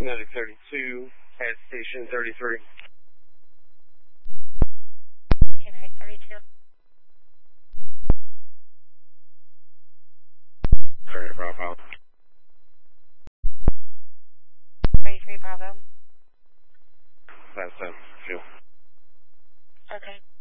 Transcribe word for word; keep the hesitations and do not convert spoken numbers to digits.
Kinetic thirty-two at station thirty-three. Kinetic thirty-two. thirty Bravo. thirty-three Bravo. That's uh, fuel. Okay.